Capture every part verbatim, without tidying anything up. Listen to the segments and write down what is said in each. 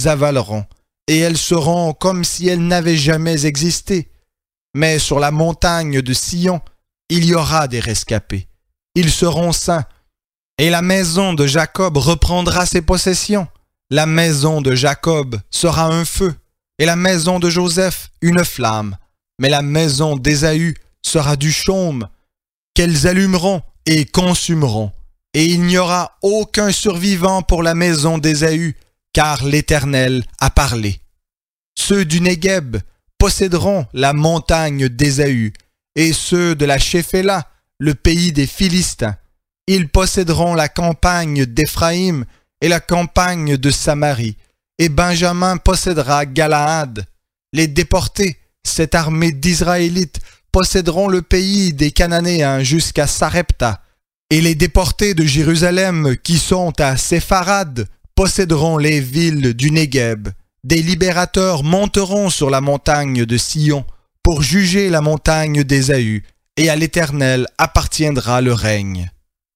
les avaleront, et elles seront comme si elles n'avaient jamais existé. Mais sur la montagne de Sion, il y aura des rescapés. Ils seront saints, et la maison de Jacob reprendra ses possessions. La maison de Jacob sera un feu, et la maison de Joseph une flamme. Mais la maison d'Ésaü sera du chaume, qu'elles allumeront et consumeront. Et il n'y aura aucun survivant pour la maison d'Ésaü, car l'Éternel a parlé. Ceux du Négueb posséderont la montagne d'Ésaü, et ceux de la Shéphéla, le pays des Philistins. Ils posséderont la campagne d'Éphraïm et la campagne de Samarie, et Benjamin possédera Galaad. Les déportés, cette armée d'Israélites, posséderont le pays des Cananéens jusqu'à Sarepta, et les déportés de Jérusalem qui sont à Sépharad posséderont les villes du Négueb. Des libérateurs monteront sur la montagne de Sion pour juger la montagne d'Ésaü, et à l'Éternel appartiendra le règne.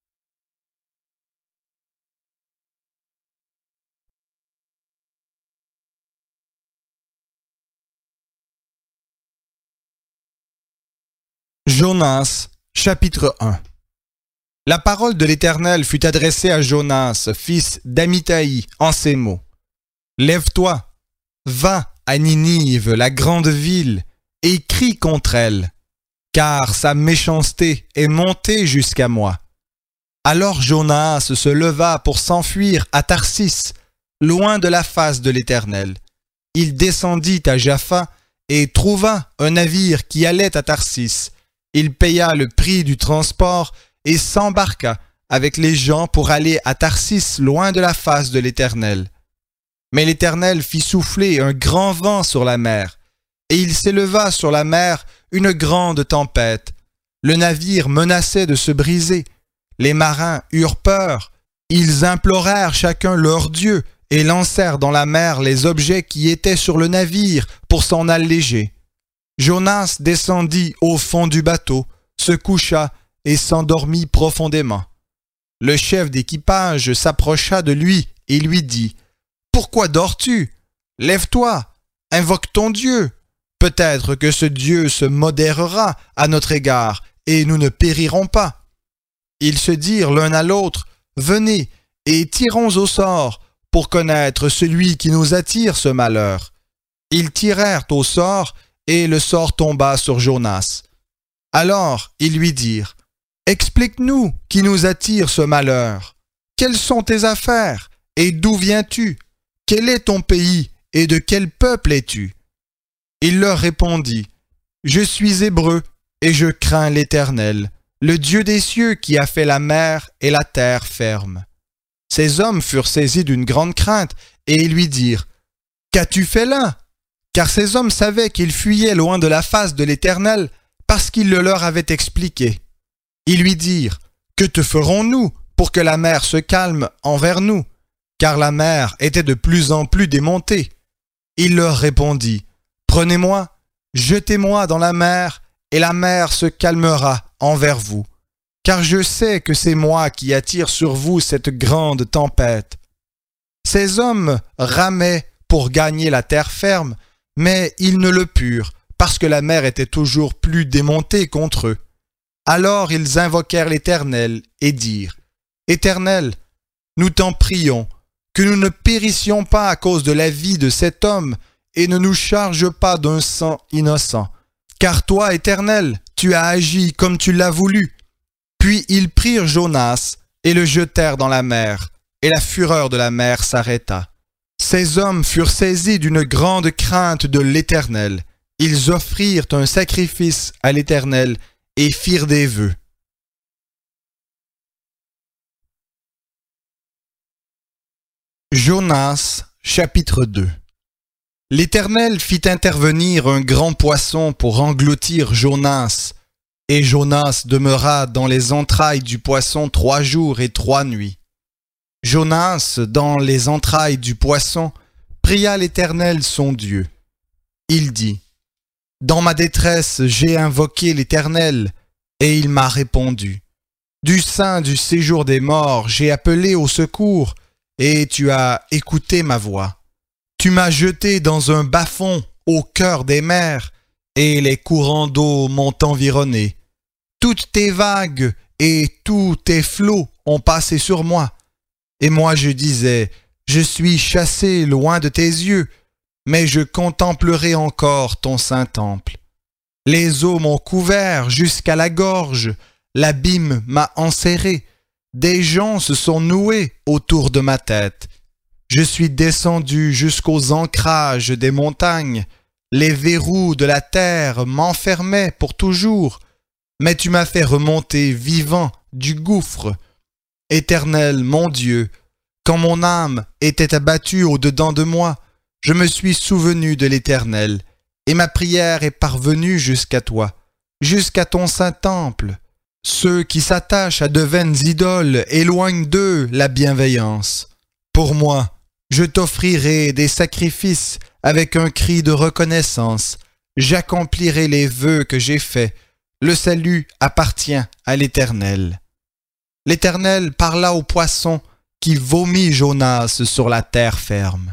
Jonas, chapitre un. La parole de l'Éternel fut adressée à Jonas, fils d'Amittai, en ces mots. Lève-toi, va à Ninive, la grande ville, et crie contre elle, car sa méchanceté est montée jusqu'à moi. Alors Jonas se leva pour s'enfuir à Tarsis, loin de la face de l'Éternel. Il descendit à Jaffa et trouva un navire qui allait à Tarsis. Il paya le prix du transport et s'embarqua avec les gens pour aller à Tarsis, loin de la face de l'Éternel. Mais l'Éternel fit souffler un grand vent sur la mer, et il s'éleva sur la mer une grande tempête. Le navire menaçait de se briser. Les marins eurent peur. Ils implorèrent chacun leur Dieu et lancèrent dans la mer les objets qui étaient sur le navire pour s'en alléger. Jonas descendit au fond du bateau, se coucha et s'endormit profondément. Le chef d'équipage s'approcha de lui et lui dit « Pourquoi dors-tu? Lève-toi, invoque ton Dieu. Peut-être que ce Dieu se modérera à notre égard et nous ne périrons pas. » Ils se dirent l'un à l'autre « Venez et tirons au sort pour connaître celui qui nous attire ce malheur. » Ils tirèrent au sort et le sort tomba sur Jonas. Alors ils lui dirent « Explique-nous qui nous attire ce malheur. Quelles sont tes affaires et d'où viens-tu? Quel est ton pays et de quel peuple es-tu? » Il leur répondit « Je suis hébreu et je crains l'Éternel, le Dieu des cieux qui a fait la mer et la terre ferme. » Ces hommes furent saisis d'une grande crainte et lui dirent « Qu'as-tu fait là? » Car ces hommes savaient qu'ils fuyaient loin de la face de l'Éternel parce qu'il le leur avait expliqué. Ils lui dirent « Que te ferons-nous pour que la mer se calme envers nous? » Car la mer était de plus en plus démontée. Il leur répondit « Prenez-moi, jetez-moi dans la mer, et la mer se calmera envers vous. Car je sais que c'est moi qui attire sur vous cette grande tempête. » Ces hommes ramaient pour gagner la terre ferme, mais ils ne le purent, parce que la mer était toujours plus démontée contre eux. Alors ils invoquèrent l'Éternel et dirent « Éternel, nous t'en prions, que nous ne périssions pas à cause de la vie de cet homme, et ne nous charge pas d'un sang innocent. Car toi, Éternel, tu as agi comme tu l'as voulu. » Puis ils prirent Jonas et le jetèrent dans la mer, et la fureur de la mer s'arrêta. Ces hommes furent saisis d'une grande crainte de l'Éternel. Ils offrirent un sacrifice à l'Éternel et firent des vœux. Jonas, chapitre deux. L'Éternel fit intervenir un grand poisson pour engloutir Jonas, et Jonas demeura dans les entrailles du poisson trois jours et trois nuits. Jonas, dans les entrailles du poisson, pria l'Éternel son Dieu. Il dit « Dans ma détresse, j'ai invoqué l'Éternel, et il m'a répondu. Du sein du séjour des morts, j'ai appelé au secours, et tu as écouté ma voix. Tu m'as jeté dans un bas-fond au cœur des mers, et les courants d'eau m'ont environné. Toutes tes vagues et tous tes flots ont passé sur moi. Et moi je disais, je suis chassé loin de tes yeux, mais je contemplerai encore ton saint temple. Les eaux m'ont couvert jusqu'à la gorge, l'abîme m'a enserré, des joncs se sont noués autour de ma tête. Je suis descendu jusqu'aux ancrages des montagnes, les verrous de la terre m'enfermaient pour toujours, mais tu m'as fait remonter vivant du gouffre. Éternel, mon Dieu, quand mon âme était abattue au-dedans de moi, je me suis souvenu de l'Éternel, et ma prière est parvenue jusqu'à toi, jusqu'à ton saint temple. Ceux qui s'attachent à de vaines idoles éloignent d'eux la bienveillance. Pour moi, je t'offrirai des sacrifices avec un cri de reconnaissance. J'accomplirai les vœux que j'ai faits. Le salut appartient à l'Éternel. L'Éternel parla au poisson qui vomit Jonas sur la terre ferme.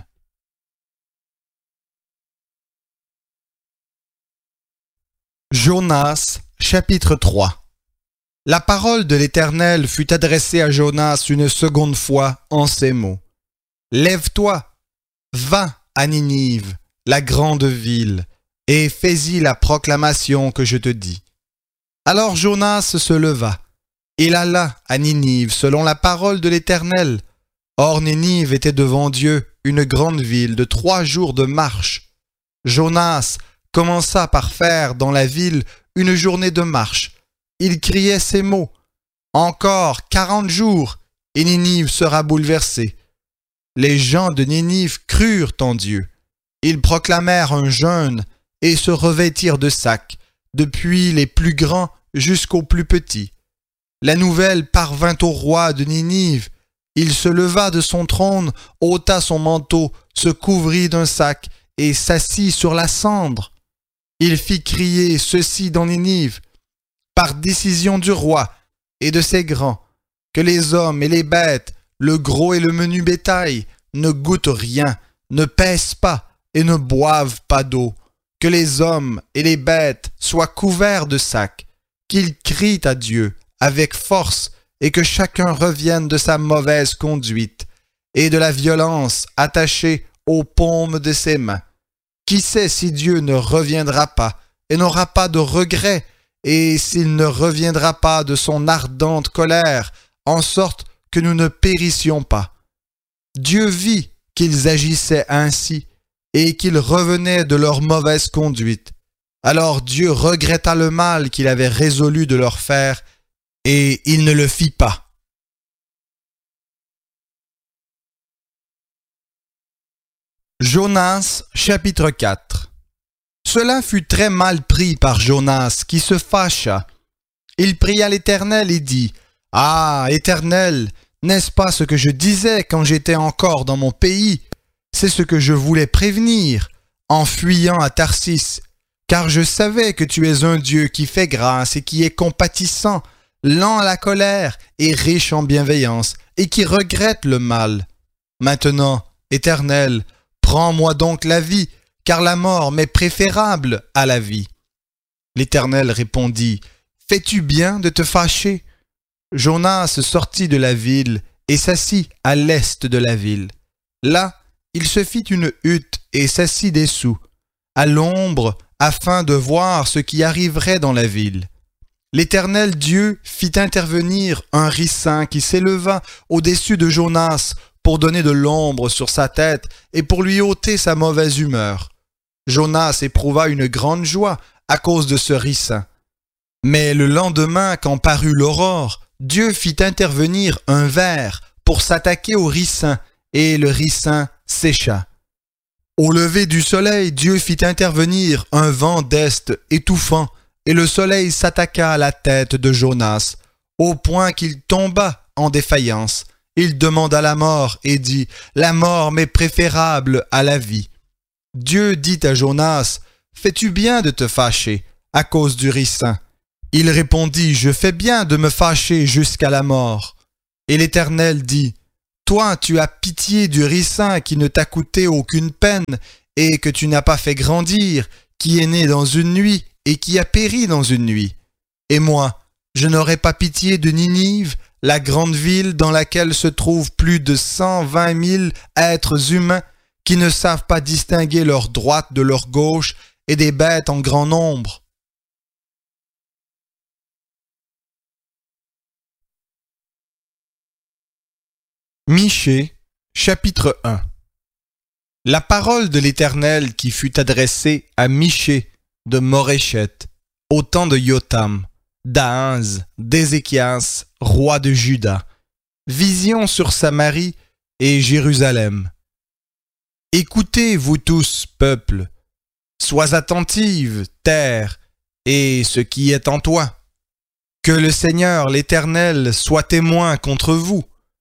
Jonas, chapitre trois. La parole de l'Éternel fut adressée à Jonas une seconde fois en ces mots. Lève-toi, va à Ninive, la grande ville, et fais-y la proclamation que je te dis. Alors Jonas se leva. Il alla à Ninive selon la parole de l'Éternel. Or Ninive était devant Dieu une grande ville de trois jours de marche. Jonas commença par faire dans la ville une journée de marche. Il criait ces mots. Encore quarante jours, et Ninive sera bouleversée. Les gens de Ninive crurent en Dieu. Ils proclamèrent un jeûne et se revêtirent de sacs, depuis les plus grands jusqu'aux plus petits. La nouvelle parvint au roi de Ninive. Il se leva de son trône, ôta son manteau, se couvrit d'un sac et s'assit sur la cendre. Il fit crier ceci dans Ninive, par décision du roi et de ses grands, que les hommes et les bêtes, le gros et le menu bétail, ne goûtent rien, ne pèsent pas et ne boivent pas d'eau, que les hommes et les bêtes soient couverts de sacs, qu'ils crient à Dieu avec force et que chacun revienne de sa mauvaise conduite et de la violence attachée aux paumes de ses mains. Qui sait si Dieu ne reviendra pas et n'aura pas de regret, et s'il ne reviendra pas de son ardente colère, en sorte que nous ne périssions pas. Dieu vit qu'ils agissaient ainsi, et qu'ils revenaient de leur mauvaise conduite. Alors Dieu regretta le mal qu'il avait résolu de leur faire, et il ne le fit pas. Jonas, chapitre quatre. Cela fut très mal pris par Jonas, qui se fâcha. Il pria l'Éternel et dit, « Ah, Éternel, n'est-ce pas ce que je disais quand j'étais encore dans mon pays? C'est ce que je voulais prévenir, en fuyant à Tarsis, car je savais que tu es un Dieu qui fait grâce et qui est compatissant, lent à la colère et riche en bienveillance, et qui regrette le mal. Maintenant, Éternel, prends-moi donc la vie, car la mort m'est préférable à la vie. » L'Éternel répondit, « Fais-tu bien de te fâcher? » Jonas sortit de la ville et s'assit à l'est de la ville. Là, il se fit une hutte et s'assit dessous, à l'ombre, afin de voir ce qui arriverait dans la ville. L'Éternel Dieu fit intervenir un ricin qui s'éleva au-dessus de Jonas pour donner de l'ombre sur sa tête et pour lui ôter sa mauvaise humeur. Jonas éprouva une grande joie à cause de ce ricin. Mais le lendemain, quand parut l'aurore, Dieu fit intervenir un ver pour s'attaquer au ricin, et le ricin sécha. Au lever du soleil, Dieu fit intervenir un vent d'est étouffant, et le soleil s'attaqua à la tête de Jonas, au point qu'il tomba en défaillance. Il demanda la mort et dit, « La mort m'est préférable à la vie. » Dieu dit à Jonas, « Fais-tu bien de te fâcher à cause du ricin? » Il répondit, « Je fais bien de me fâcher jusqu'à la mort. » Et l'Éternel dit, Toi, tu as pitié du ricin qui ne t'a coûté aucune peine et que tu n'as pas fait grandir, qui est né dans une nuit et qui a péri dans une nuit. Et moi, je n'aurais pas pitié de Ninive, la grande ville dans laquelle se trouvent plus de cent vingt mille êtres humains qui ne savent pas distinguer leur droite de leur gauche et des bêtes en grand nombre. Michée, chapitre un. La parole de l'Éternel qui fut adressée à Michée de Moréchet, au temps de Yotam, d'Ahaz, d'Ézéchias, roi de Juda. Vision sur Samarie et Jérusalem. Écoutez, vous tous, peuple, sois attentive, terre, et ce qui est en toi. Que le Seigneur, l'Éternel, soit témoin contre vous.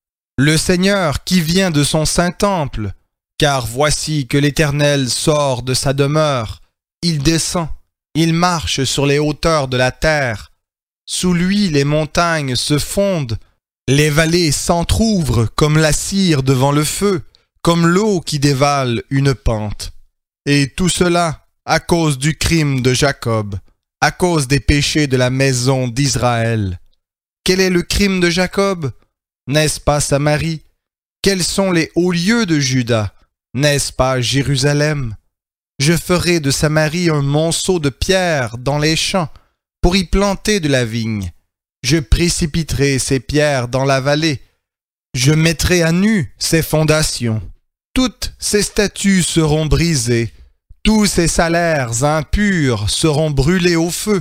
Le Seigneur qui vient de son saint temple, car voici que l'Éternel sort de sa demeure, il descend, il marche sur les hauteurs de la terre. Sous lui les montagnes se fondent, les vallées s'entr'ouvrent comme la cire devant le feu, comme l'eau qui dévale une pente. Et tout cela à cause du crime de Jacob, à cause des péchés de la maison d'Israël. Quel est le crime de Jacob? N'est-ce pas Samarie? Quels sont les hauts lieux de Juda? N'est-ce pas Jérusalem? Je ferai de Samarie un monceau de pierres dans les champs, pour y planter de la vigne. Je précipiterai ces pierres dans la vallée. Je mettrai à nu ses fondations. Toutes ses statues seront brisées. Tous ses salaires impurs seront brûlés au feu.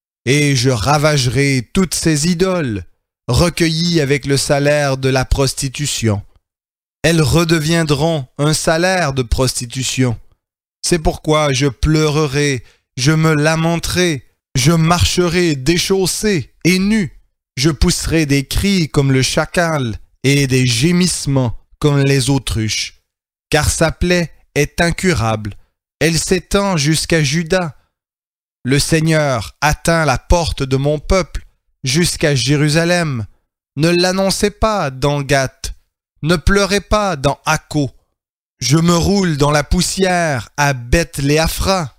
Et je ravagerai toutes ses idoles, recueillies avec le salaire de la prostitution. Elles redeviendront un salaire de prostitution. C'est pourquoi je pleurerai, je me lamenterai, je marcherai déchaussé et nu. Je pousserai des cris comme le chacal et des gémissements comme les autruches. Car sa plaie est incurable, elle s'étend jusqu'à Juda. Le Seigneur atteint la porte de mon peuple, jusqu'à Jérusalem. Ne l'annoncez pas dans Gath, ne pleurez pas dans Akko. Je me roule dans la poussière à Beth-Léaphra.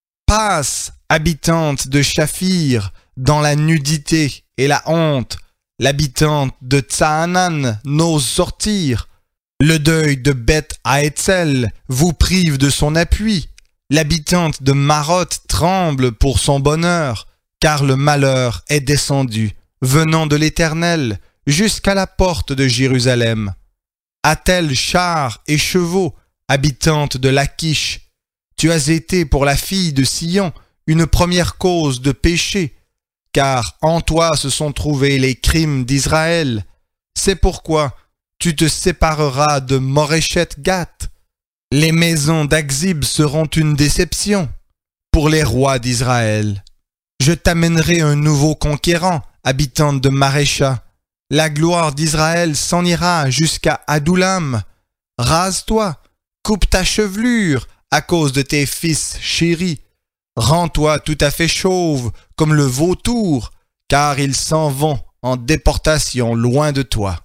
Passe, habitante de Shaphir, dans la nudité et la honte. L'habitante de Tsaanan n'ose sortir. Le deuil de Beth-Haetzel vous prive de son appui. L'habitante de Maroth tremble pour son bonheur, car le malheur est descendu, venant de l'Éternel, jusqu'à la porte de Jérusalem. A-t-elle chars et chevaux, habitante de Lachish? Tu as été pour la fille de Sion une première cause de péché, car en toi se sont trouvés les crimes d'Israël. C'est pourquoi tu te sépareras de Moréchet-Gath. Les maisons d'Axib seront une déception pour les rois d'Israël. Je t'amènerai un nouveau conquérant, habitante de Marécha. La gloire d'Israël s'en ira jusqu'à Adoulam. Rase-toi, coupe ta chevelure à cause de tes fils chéris. Rends-toi tout à fait chauve comme le vautour, car ils s'en vont en déportation loin de toi.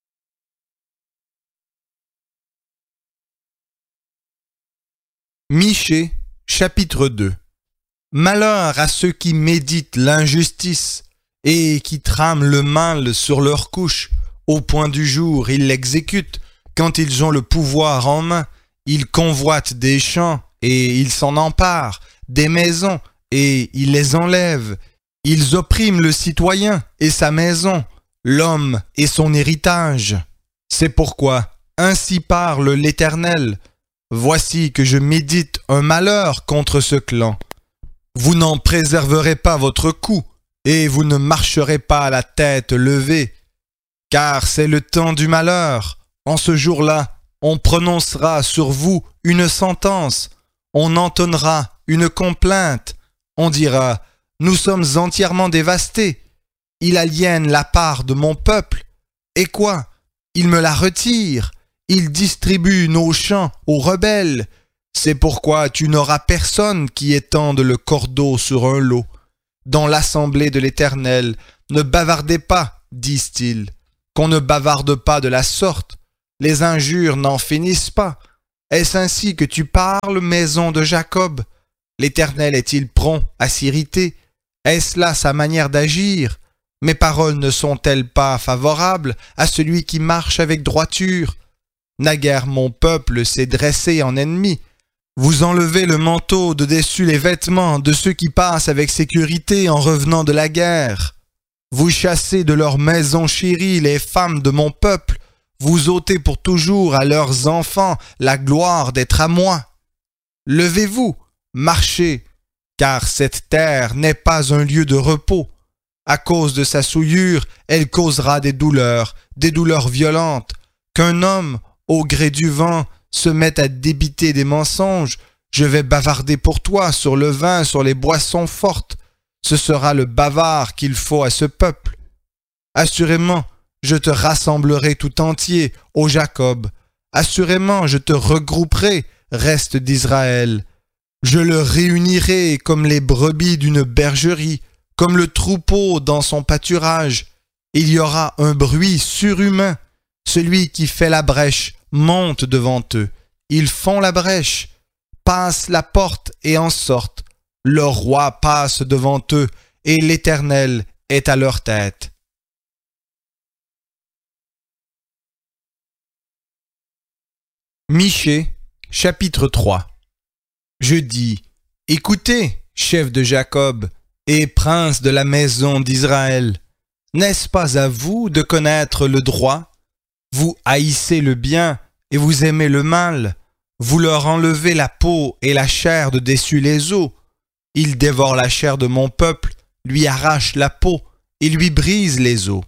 Michée, chapitre deux. Malheur à ceux qui méditent l'injustice et qui trament le mal sur leur couche. Au point du jour, ils l'exécutent. Quand ils ont le pouvoir en main, ils convoitent des champs et ils s'en emparent, des maisons et ils les enlèvent. Ils oppriment le citoyen et sa maison, l'homme et son héritage. C'est pourquoi, ainsi parle l'Éternel. Voici que je médite un malheur contre ce clan. Vous n'en préserverez pas votre cou, et vous ne marcherez pas la tête levée, car c'est le temps du malheur. En ce jour-là, on prononcera sur vous une sentence, on entonnera une complainte, on dira « Nous sommes entièrement dévastés, il aliène la part de mon peuple, et quoi? Il me la retire. Il distribue nos champs aux rebelles. C'est pourquoi tu n'auras personne qui étende le cordeau sur un lot. Dans l'assemblée de l'Éternel, ne bavardez pas, disent-ils, qu'on ne bavarde pas de la sorte. les injures n'en finissent pas. Est-ce ainsi que tu parles, maison de Jacob? L'Éternel est-il prompt à s'irriter? Est-ce là sa manière d'agir? Mes paroles ne sont-elles pas favorables à celui qui marche avec droiture? Naguère mon peuple s'est dressé en ennemi. Vous enlevez le manteau de dessus les vêtements de ceux qui passent avec sécurité en revenant de la guerre. Vous chassez de leurs maisons chéries les femmes de mon peuple. Vous ôtez pour toujours à leurs enfants la gloire d'être à moi. Levez-vous, marchez, car cette terre n'est pas un lieu de repos. À cause de sa souillure, elle causera des douleurs, des douleurs violentes. Qu'un homme, au gré du vent, se mette à débiter des mensonges. Je vais bavarder pour toi sur le vin, sur les boissons fortes. Ce sera le bavard qu'il faut à ce peuple. Assurément, je te rassemblerai tout entier, ô Jacob. Assurément, je te regrouperai, reste d'Israël. Je le réunirai comme les brebis d'une bergerie, comme le troupeau dans son pâturage. Il y aura un bruit surhumain. Celui qui fait la brèche monte devant eux. Ils font la brèche, passent la porte et en sortent. Le roi passe devant eux et l'Éternel est à leur tête. Michée, chapitre trois. Je dis, écoutez, chef de Jacob et prince de la maison d'Israël, n'est-ce pas à vous de connaître le droit? Vous haïssez le bien et vous aimez le mal. Vous leur enlevez la peau et la chair de dessus les os. Ils dévorent la chair de mon peuple, lui arrachent la peau et lui brisent les os.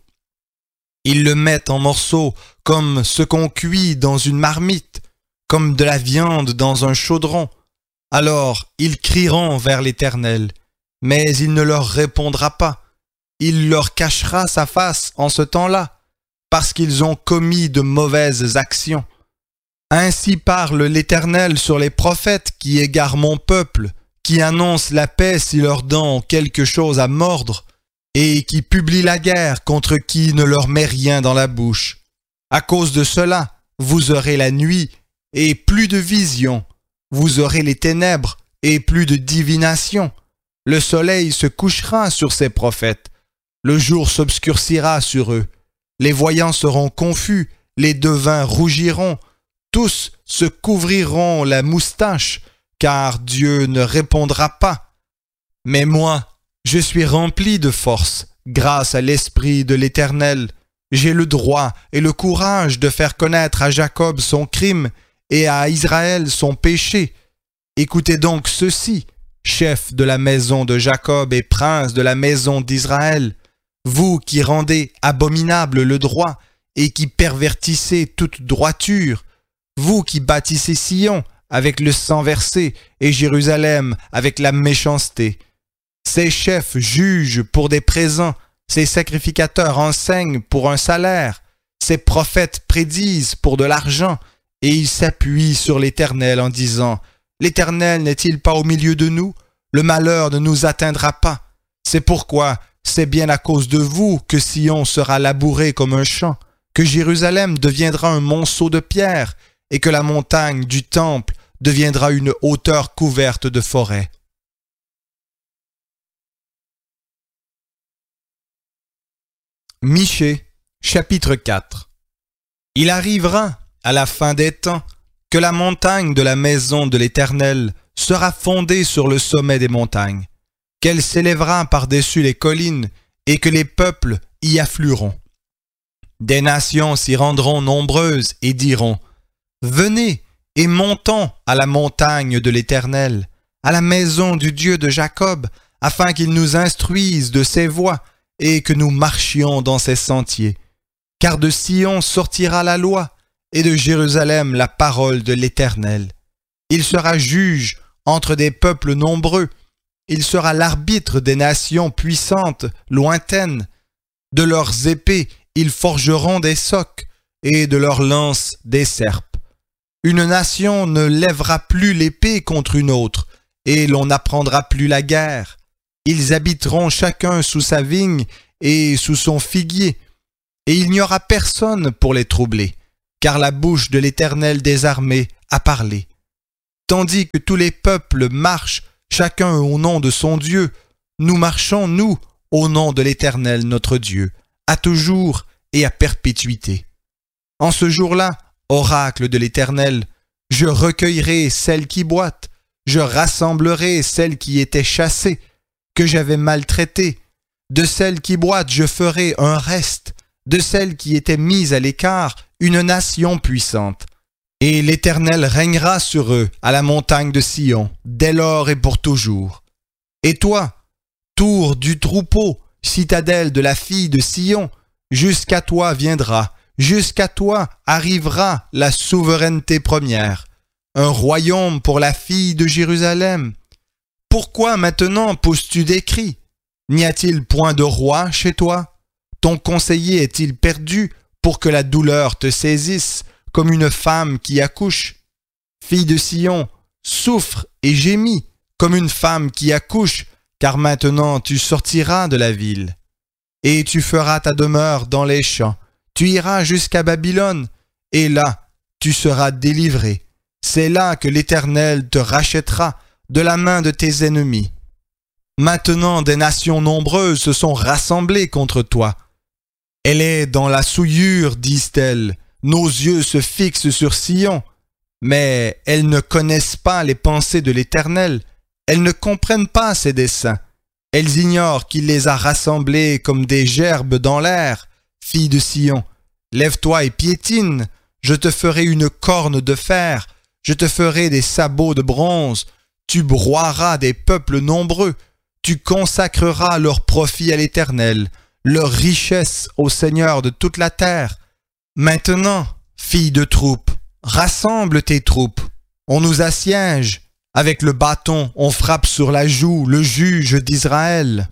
Ils le mettent en morceaux comme ce qu'on cuit dans une marmite, comme de la viande dans un chaudron. Alors ils crieront vers l'Éternel, mais il ne leur répondra pas. Il leur cachera sa face en ce temps-là, parce qu'ils ont commis de mauvaises actions. Ainsi parle l'Éternel sur les prophètes qui égarent mon peuple, qui annoncent la paix si leurs dents ont quelque chose à mordre, et qui publient la guerre contre qui ne leur met rien dans la bouche. À cause de cela, vous aurez la nuit et plus de vision. Vous aurez les ténèbres et plus de divination. Le soleil se couchera sur ces prophètes. Le jour s'obscurcira sur eux. Les voyants seront confus, les devins rougiront. Tous se couvriront la moustache, car Dieu ne répondra pas. Mais moi, je suis rempli de force, grâce à l'Esprit de l'Éternel. J'ai le droit et le courage de faire connaître à Jacob son crime et à Israël son péché. Écoutez donc ceci, chef de la maison de Jacob et prince de la maison d'Israël, vous qui rendez abominable le droit et qui pervertissez toute droiture, vous qui bâtissez Sion avec le sang versé et Jérusalem avec la méchanceté. Ces chefs jugent pour des présents, ces sacrificateurs enseignent pour un salaire, ces prophètes prédisent pour de l'argent, et ils s'appuient sur l'Éternel en disant « L'Éternel n'est-il pas au milieu de nous? Le malheur ne nous atteindra pas. C'est pourquoi c'est bien à cause de vous que Sion sera labouré comme un champ, que Jérusalem deviendra un monceau de pierre, et que la montagne du temple deviendra une hauteur couverte de forêts. » Michée, chapitre quatre. Il arrivera, à la fin des temps, que la montagne de la maison de l'Éternel sera fondée sur le sommet des montagnes, qu'elle s'élèvera par-dessus les collines, et que les peuples y afflueront. Des nations s'y rendront nombreuses et diront « Venez et montons à la montagne de l'Éternel, à la maison du Dieu de Jacob, afin qu'il nous instruise de ses voies, et que nous marchions dans ses sentiers. Car de Sion sortira la loi, et de Jérusalem la parole de l'Éternel. Il sera juge entre des peuples nombreux, il sera l'arbitre des nations puissantes, lointaines. De leurs épées, ils forgeront des socs, et de leurs lances des serpes. Une nation ne lèvera plus l'épée contre une autre, et l'on n'apprendra plus la guerre. Ils habiteront chacun sous sa vigne et sous son figuier, et il n'y aura personne pour les troubler, car la bouche de l'Éternel des armées a parlé. Tandis que tous les peuples marchent, chacun au nom de son Dieu, nous marchons, nous, au nom de l'Éternel notre Dieu, à toujours et à perpétuité. En ce jour-là, oracle de l'Éternel, je recueillerai celles qui boitent, je rassemblerai celles qui étaient chassées, que j'avais maltraitées. De celles qui boitent, je ferai un reste, de celles qui étaient mises à l'écart, une nation puissante. Et l'Éternel régnera sur eux à la montagne de Sion, dès lors et pour toujours. Et toi, tour du troupeau, citadelle de la fille de Sion, jusqu'à toi viendra, jusqu'à toi arrivera la souveraineté première, un royaume pour la fille de Jérusalem. Pourquoi maintenant pousses-tu des cris? N'y a-t-il point de roi chez toi? Ton conseiller est-il perdu pour que la douleur te saisisse comme une femme qui accouche? Fille de Sion, souffre et gémis comme une femme qui accouche, car maintenant tu sortiras de la ville. Et tu feras ta demeure dans les champs, tu iras jusqu'à Babylone, et là tu seras délivré. C'est là que l'Éternel te rachètera de la main de tes ennemis. Maintenant des nations nombreuses se sont rassemblées contre toi. Elle est dans la souillure, disent-elles. Nos yeux se fixent sur Sion, mais elles ne connaissent pas les pensées de l'Éternel. Elles ne comprennent pas ses desseins. Elles ignorent qu'il les a rassemblées comme des gerbes dans l'air. Fille de Sion, lève-toi et piétine. Je te ferai une corne de fer. Je te ferai des sabots de bronze. Tu broieras des peuples nombreux. Tu consacreras leur profit à l'Éternel, leur richesse au Seigneur de toute la terre. Maintenant, fille de troupe, rassemble tes troupes. On nous assiège. Avec le bâton, on frappe sur la joue le juge d'Israël.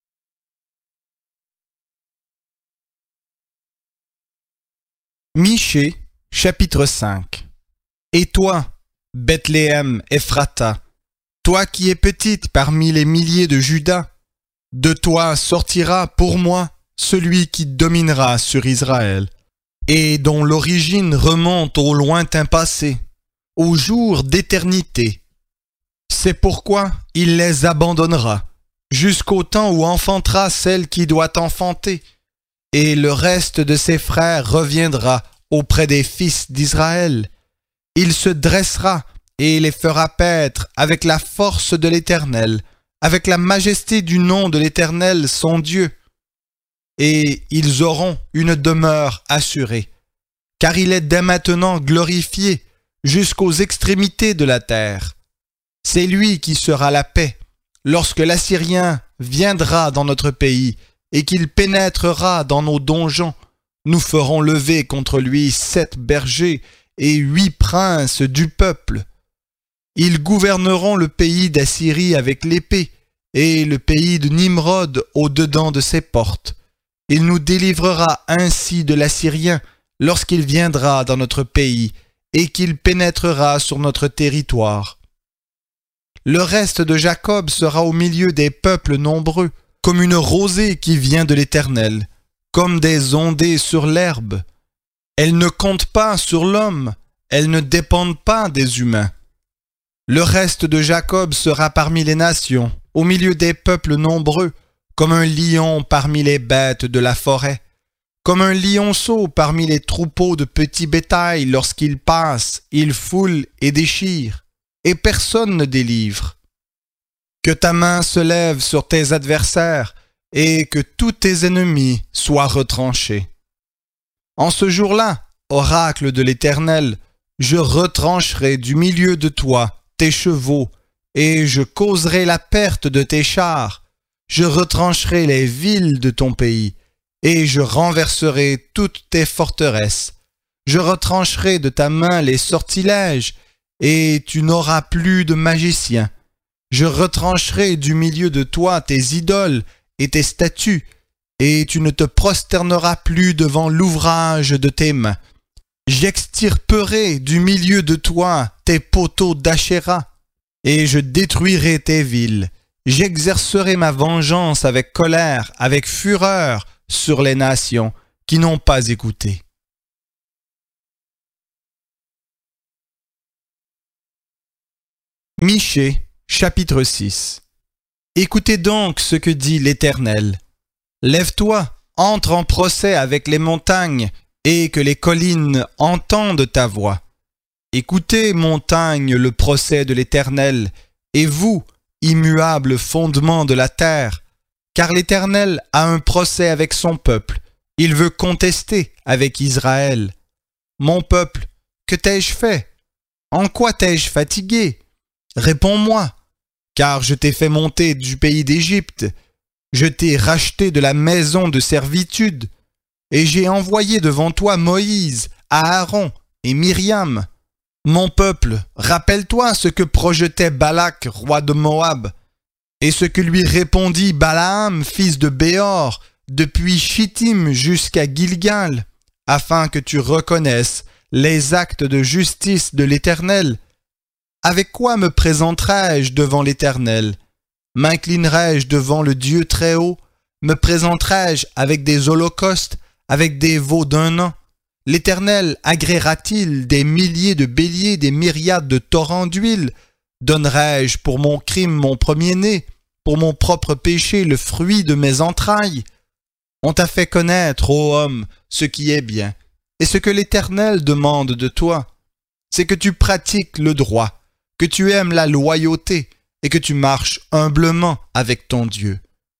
Michée, chapitre cinq. Et toi, Bethléem Ephrata, toi qui es petite parmi les milliers de Juda, de toi sortira pour moi celui qui dominera sur Israël, et dont l'origine remonte au lointain passé, au jour d'éternité. C'est pourquoi il les abandonnera, jusqu'au temps où enfantera celle qui doit enfanter, et le reste de ses frères reviendra auprès des fils d'Israël. Il se dressera et les fera paître avec la force de l'Éternel, avec la majesté du nom de l'Éternel son Dieu. Et ils auront une demeure assurée, car il est dès maintenant glorifié jusqu'aux extrémités de la terre. C'est lui qui sera la paix, lorsque l'Assyrien viendra dans notre pays et qu'il pénétrera dans nos donjons. Nous ferons lever contre lui sept bergers et huit princes du peuple. Ils gouverneront le pays d'Assyrie avec l'épée, et le pays de Nimrod au-dedans de ses portes. Il nous délivrera ainsi de l'Assyrien lorsqu'il viendra dans notre pays, et qu'il pénétrera sur notre territoire. Le reste de Jacob sera au milieu des peuples nombreux, comme une rosée qui vient de l'Éternel, comme des ondées sur l'herbe. Elles ne comptent pas sur l'homme, elles ne dépendent pas des humains. Le reste de Jacob sera parmi les nations, au milieu des peuples nombreux, comme un lion parmi les bêtes de la forêt, comme un lionceau parmi les troupeaux de petits bétail lorsqu'il passe, il foule et déchire, et personne ne délivre. Que ta main se lève sur tes adversaires, et que tous tes ennemis soient retranchés. En ce jour-là, oracle de l'Éternel, je retrancherai du milieu de toi tes chevaux, et je causerai la perte de tes chars. Je retrancherai les villes de ton pays, et je renverserai toutes tes forteresses. Je retrancherai de ta main les sortilèges, et tu n'auras plus de magiciens. Je retrancherai du milieu de toi tes idoles et tes statues, et tu ne te prosterneras plus devant l'ouvrage de tes mains. J'extirperai du milieu de toi tes poteaux d'Achéra, et je détruirai tes villes. J'exercerai ma vengeance avec colère, avec fureur sur les nations qui n'ont pas écouté. Michée, chapitre six. Écoutez donc ce que dit l'Éternel. Lève-toi, entre en procès avec les montagnes, et que les collines entendent ta voix. Écoutez, montagnes, le procès de l'Éternel, et vous, immuables fondements de la terre, car l'Éternel a un procès avec son peuple, il veut contester avec Israël. Mon peuple, que t'ai-je fait? En quoi t'ai-je fatigué? Réponds-moi, car je t'ai fait monter du pays d'Égypte, je t'ai racheté de la maison de servitude, et j'ai envoyé devant toi Moïse, Aaron et Myriam. Mon peuple, rappelle-toi ce que projetait Balak, roi de Moab, et ce que lui répondit Balaam, fils de Béor, depuis Chittim jusqu'à Gilgal, afin que tu reconnaisses les actes de justice de l'Éternel. Avec quoi me présenterai-je devant l'Éternel? M'inclinerai-je devant le Dieu Très-Haut? Me présenterai-je avec des holocaustes, avec des veaux d'un an? L'Éternel agréera-t-il des milliers de béliers, des myriades de torrents d'huile? Donnerai-je pour mon crime mon premier-né, pour mon propre péché le fruit de mes entrailles? On t'a fait connaître, ô homme, ce qui est bien, et ce que l'Éternel demande de toi, c'est que tu pratiques le droit, que tu aimes la loyauté, et que tu marches humblement avec ton Dieu.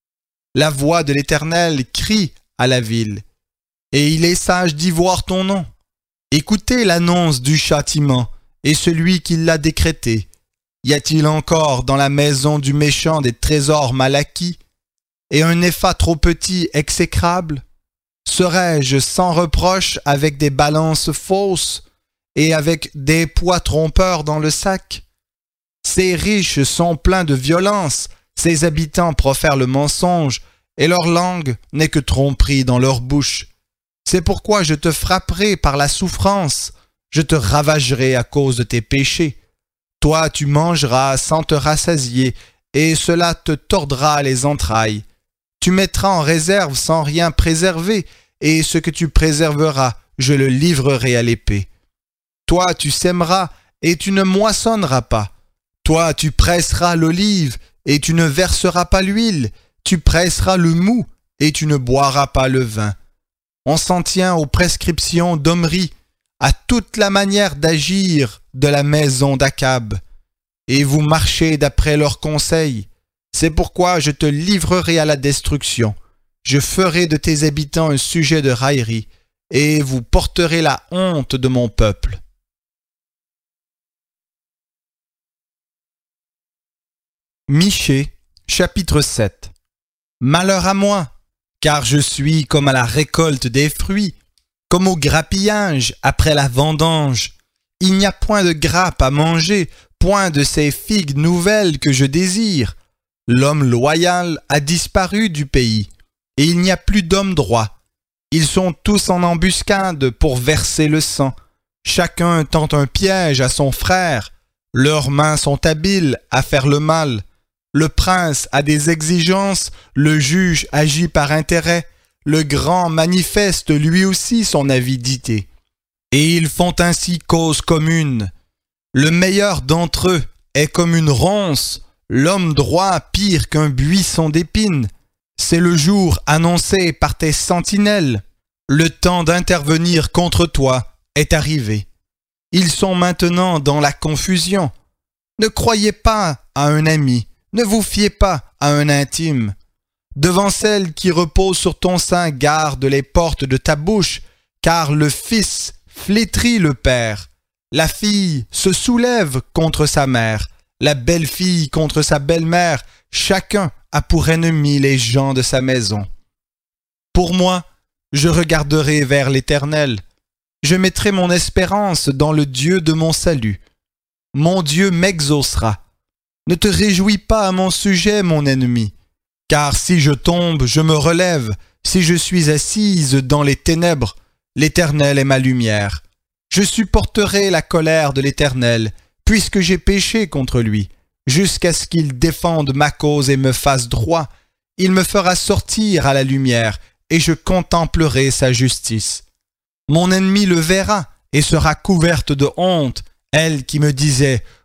La voix de l'Éternel crie à la ville, et il est sage d'y voir ton nom. Écoutez l'annonce du châtiment, et celui qui l'a décrété. Y a-t-il encore dans la maison du méchant des trésors mal acquis, et un épha trop petit exécrable? Serais-je sans reproche avec des balances fausses, et avec des poids trompeurs dans le sac? Ces riches sont pleins de violence, ces habitants profèrent le mensonge, et leur langue n'est que tromperie dans leur bouche. C'est pourquoi je te frapperai par la souffrance, je te ravagerai à cause de tes péchés. Toi tu mangeras sans te rassasier, et cela te tordra les entrailles. Tu mettras en réserve sans rien préserver, et ce que tu préserveras, je le livrerai à l'épée. Toi tu sèmeras, et tu ne moissonneras pas. Toi tu presseras l'olive, et tu ne verseras pas l'huile. Tu presseras le mou, et tu ne boiras pas le vin. On s'en tient aux prescriptions d'Omri, à toute la manière d'agir de la maison d'Akab. Et vous marchez d'après leurs conseils. C'est pourquoi je te livrerai à la destruction. Je ferai de tes habitants un sujet de raillerie, et vous porterez la honte de mon peuple. Michée, chapitre sept. Malheur à moi, car je suis comme à la récolte des fruits, comme au grappillage après la vendange. Il n'y a point de grappe à manger, point de ces figues nouvelles que je désire. L'homme loyal a disparu du pays, et il n'y a plus d'homme droit. Ils sont tous en embuscade pour verser le sang. Chacun tend un piège à son frère. Leurs mains sont habiles à faire le mal. Le prince a des exigences, le juge agit par intérêt, le grand manifeste lui aussi son avidité. Et ils font ainsi cause commune. Le meilleur d'entre eux est comme une ronce, l'homme droit pire qu'un buisson d'épines. C'est le jour annoncé par tes sentinelles. Le temps d'intervenir contre toi est arrivé. Ils sont maintenant dans la confusion. Ne croyez pas à un ami. Ne vous fiez pas à un intime. Devant celle qui repose sur ton sein, garde les portes de ta bouche, car le fils flétrit le père. La fille se soulève contre sa mère, la belle-fille contre sa belle-mère, chacun a pour ennemi les gens de sa maison. Pour moi, je regarderai vers l'Éternel. Je mettrai mon espérance dans le Dieu de mon salut. Mon Dieu m'exaucera. Ne te réjouis pas à mon sujet, mon ennemi, car si je tombe, je me relève, si je suis assise dans les ténèbres, l'Éternel est ma lumière. Je supporterai la colère de l'Éternel, puisque j'ai péché contre lui, jusqu'à ce qu'il défende ma cause et me fasse droit. Il me fera sortir à la lumière, et je contemplerai sa justice. Mon ennemi le verra, et sera couverte de honte, elle qui me disait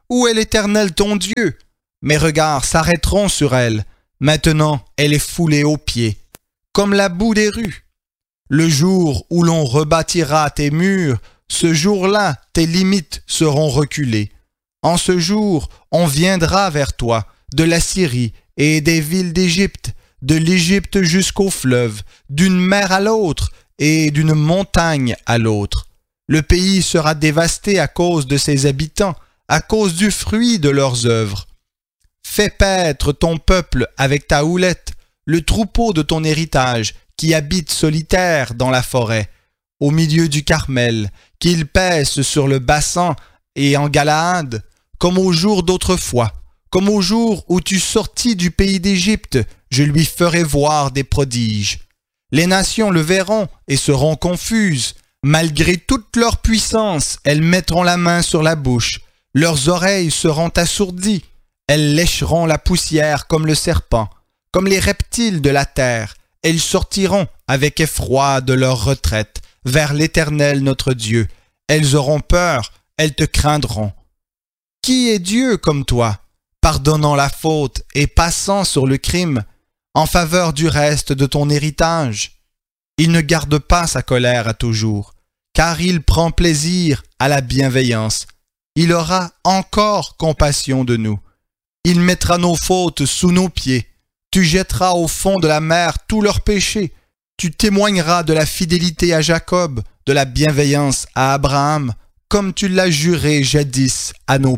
Où est l'Éternel ton Dieu? Mes regards s'arrêteront sur elle. Maintenant, elle est foulée aux pieds, comme la boue des rues. Le jour où l'on rebâtira tes murs, ce jour-là, tes limites seront reculées. En ce jour, on viendra vers toi, de la Syrie et des villes d'Égypte, de l'Égypte jusqu'au fleuve, d'une mer à l'autre et d'une montagne à l'autre. Le pays sera dévasté à cause de ses habitants, à cause du fruit de leurs œuvres. Fais paître ton peuple avec ta houlette, le troupeau de ton héritage, qui habite solitaire dans la forêt, au milieu du Carmel, qu'il paisse sur le bassin et en Galaad, comme au jour d'autrefois, comme au jour où tu sortis du pays d'Égypte, je lui ferai voir des prodiges. Les nations le verront et seront confuses. Malgré toute leur puissance, elles mettront la main sur la bouche. Leurs oreilles seront assourdies. Elles lécheront la poussière comme le serpent, comme les reptiles de la terre. Elles sortiront avec effroi de leur retraite vers l'Éternel notre Dieu. Elles auront peur, elles te craindront. Qui est Dieu comme toi, pardonnant la faute et passant sur le crime, en faveur du reste de ton héritage? Il ne garde pas sa colère à toujours, car il prend plaisir à la bienveillance. Il aura encore compassion de nous. Il mettra nos fautes sous nos pieds. Tu jetteras au fond de la mer tous leurs péchés. Tu témoigneras de la fidélité à Jacob, de la bienveillance à Abraham, comme tu l'as juré jadis à nos